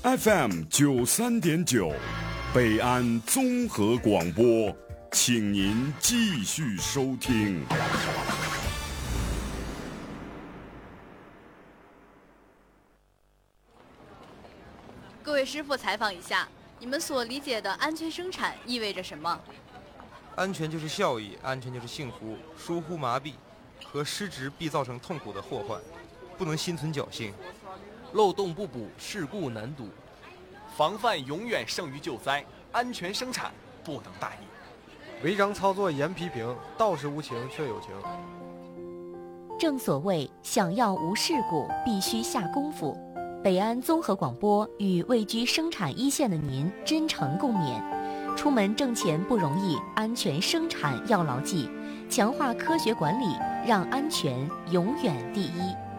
FM 93.9，北安综合广播，请您继续收听。 各位师傅，采访一下，你们所理解的安全生产意味着什么？ 安全就是效益，安全就是幸福。疏忽麻痹和失职必造成痛苦的祸患，不能心存侥幸。 漏洞不补，事故难堵。 防范永远胜于救灾，安全生产不能大意。 违章操作严批评，道是无情却有情。 正所谓想要无事故，必须下功夫。北安综合广播与位居生产一线的您真诚共勉。出门挣钱不容易，安全生产要牢记，强化科学管理，让安全永远第一。